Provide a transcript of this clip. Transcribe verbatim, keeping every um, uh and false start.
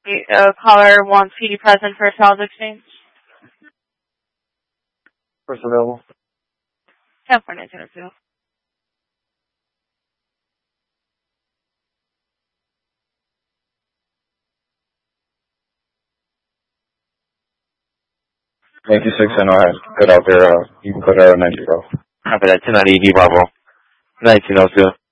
Uh, caller wants P D present for a sales exchange. First available. California, Tennessee. ninety-six and I put out there, uh, you can put out a ninety, bro. Copy that, ten ninety, Bravo. nineteen oh two.